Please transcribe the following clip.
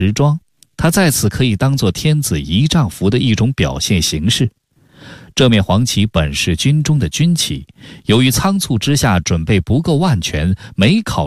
时装，它在此可以当作天子仪仗服的一种表现形式。这面黄旗本是军中的军旗，由于仓促之下准备不够万全，没考